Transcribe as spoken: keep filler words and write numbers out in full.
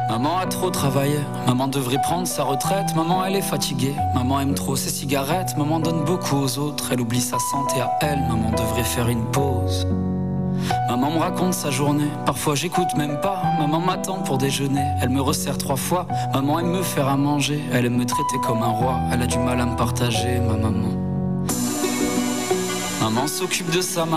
Maman a trop travaillé, maman devrait prendre sa retraite. Maman elle est fatiguée, maman aime trop ses cigarettes. Maman donne beaucoup aux autres, elle oublie sa santé à elle. Maman devrait faire une pause. Maman me raconte sa journée, parfois j'écoute même pas. Maman m'attend pour déjeuner, elle me resserre trois fois. Maman aime me faire à manger, elle aime me traiter comme un roi. Elle a du mal à me partager, ma maman. Maman s'occupe de sa maman.